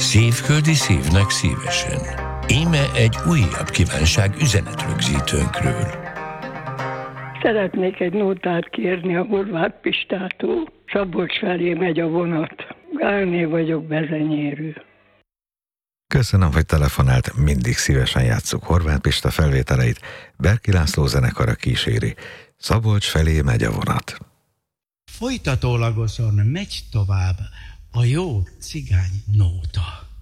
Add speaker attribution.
Speaker 1: Szívföldi szívnek szívesen. Íme egy újabb kívánság üzenetrögzítőnkről.
Speaker 2: Szeretnék egy nótát kérni a Horváth Pistától. Szabolcs felé megy a vonat. Gálné vagyok, Bezenyérű.
Speaker 3: Köszönöm, hogy telefonált, mindig szívesen játsszuk Horváth Pista felvételeit. Berki László zenekara kíséri. Szabolcs felé megy a vonat.
Speaker 4: Folytatólagosan megy tovább a jó cigány nóta.